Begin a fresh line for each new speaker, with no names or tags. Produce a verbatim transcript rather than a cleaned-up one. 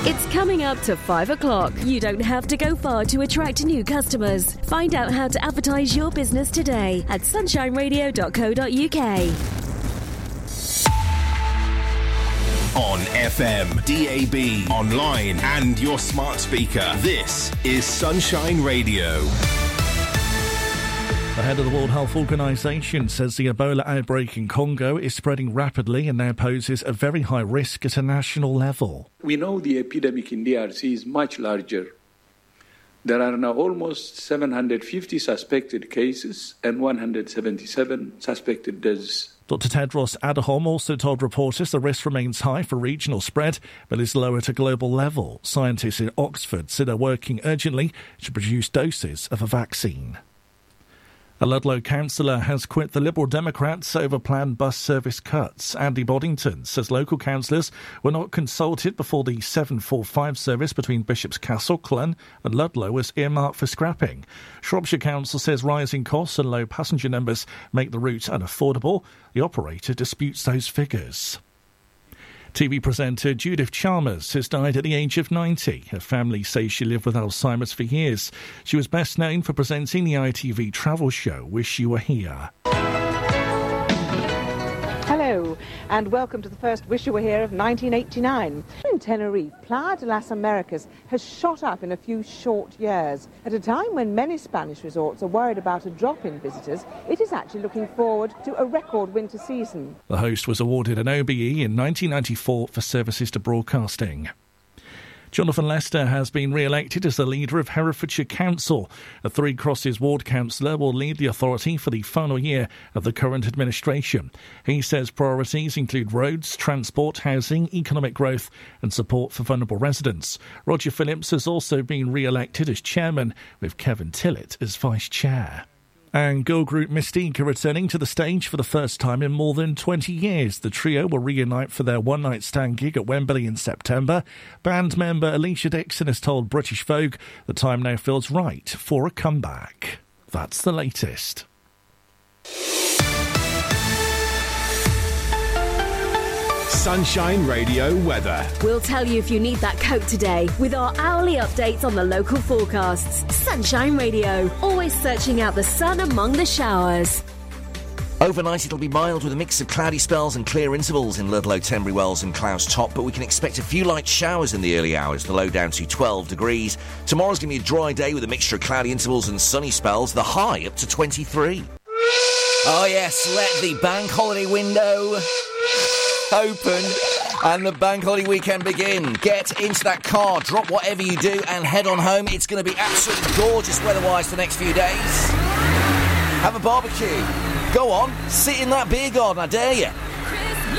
It's coming up to five o'clock. You don't have to go far to attract new customers. Find out how to advertise your business today at sunshine radio dot co dot uk.
On F M, D A B, online and your smart speaker. This is Sunshine Radio.
The head of the World Health Organization says the Ebola outbreak in Congo is spreading rapidly and now poses a very high risk at a national level.
We know the epidemic in D R C is much larger. There are now almost seven hundred fifty suspected cases and one hundred seventy-seven suspected deaths.
Doctor Tedros Adhanom also told reporters the risk remains high for regional spread, but is low at a global level. Scientists in Oxford say they're working urgently to produce doses of a vaccine. A Ludlow councillor has quit the Liberal Democrats over planned bus service cuts. Andy Boddington says local councillors were not consulted before the seven forty-five service between Bishop's Castle, Clun and Ludlow was earmarked for scrapping. Shropshire Council says rising costs and low passenger numbers make the route unaffordable. The operator disputes those figures. T V presenter Judith Chalmers has died at the age of ninety. Her family say she lived with Alzheimer's for years. She was best known for presenting the I T V travel show Wish You Were Here.
Hello and welcome to the first Wish You Were Here of nineteen eighty-nine. In Tenerife, Playa de las Americas has shot up in a few short years. At a time when many Spanish resorts are worried about a drop in visitors, it is actually looking forward to a record winter season.
The host was awarded an O B E in nineteen ninety-four for services to broadcasting. Jonathan Lester has been re-elected as the leader of Herefordshire Council. A Three Crosses ward councillor will lead the authority for the final year of the current administration. He says priorities include roads, transport, housing, economic growth and support for vulnerable residents. Roger Phillips has also been re-elected as chairman, with Kevin Tillett as vice chair. And girl group Mystique are returning to the stage for the first time in more than twenty years. The trio will reunite for their one-night stand gig at Wembley in September. Band member Alicia Dixon has told British Vogue the time now feels right for a comeback. That's the latest.
Sunshine Radio weather.
We'll tell you if you need that coat today with our hourly updates on the local forecasts. Sunshine Radio, always searching out the sun among the showers.
Overnight it'll be mild with a mix of cloudy spells and clear intervals in Ludlow, Tenbury Wells and Clowes Top, but we can expect a few light showers in the early hours, the low down to twelve degrees. Tomorrow's going to be a dry day with a mixture of cloudy intervals and sunny spells, the high up to twenty-three. Oh yes, let the bank holiday window open and the bank holiday weekend begin. Get into that car, drop whatever you do and head on home. It's going to be absolutely gorgeous weather-wise for the next few days. Have a barbecue. Go on, sit in that beer garden, I dare you.